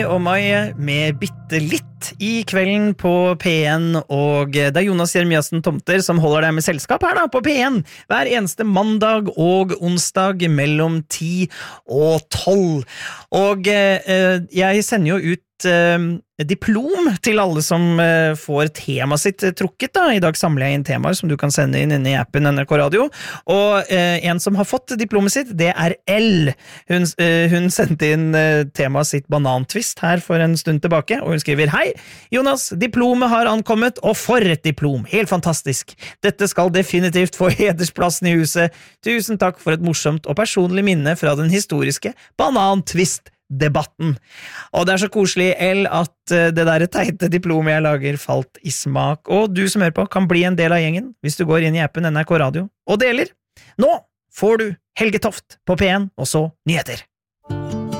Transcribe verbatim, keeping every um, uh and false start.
Og meg med bitte litt i kvelden på P en, og det er Jonas Jeremiassen Tomter som holder deg med selskap her da på P en hver eneste mandag og onsdag mellom ti og tolv. Og eh, jeg sender jo ut eh, diplom til alle som eh, får tema sitt trukket da. I dag samler jeg inn temaer som du kan sende inn inne i appen N R K Radio, og eh, en som har fått diplomet sitt, det er L. Hun, eh, hun sendte inn eh, temaet sitt banantvist her for en stund tilbake, og hun skriver: Hei, Jonas, diplomet har ankommet, og for et diplom, helt fantastisk. Dette skal definitivt få hedersplassen i huset. Tusen takk for et morsomt og personlig minne fra den historiske banantvist-debatten. Og det er så koselig, El, at det der teite diplomet jeg lager falt i smak, og du som hører på kan bli en del av gjengen hvis du går inn i appen N R K Radio og deler. Nå får du Helge Toft på P en, og så nyheter.